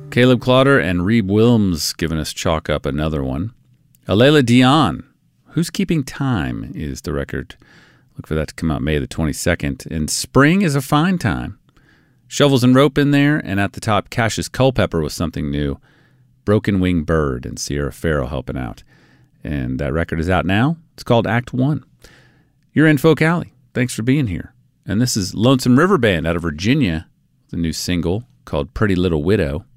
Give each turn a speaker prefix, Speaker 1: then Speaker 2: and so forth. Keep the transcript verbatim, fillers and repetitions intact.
Speaker 1: Caleb Clodder and Reeb Wilms giving us Chalk Up, another one. Alayla Dion, Who's Keeping Time is the record. Look for that to come out May the twenty-second. And Spring is a Fine Time. Shovels and Rope in there, and at the top, Cassius Culpepper with something new. Broken Wing Bird and Sierra Farrell helping out. And that record is out now. It's called Act One. You're in Folk Alley. Thanks for being here. And this is Lonesome River Band out of Virginia, the new single called Pretty Little Widow.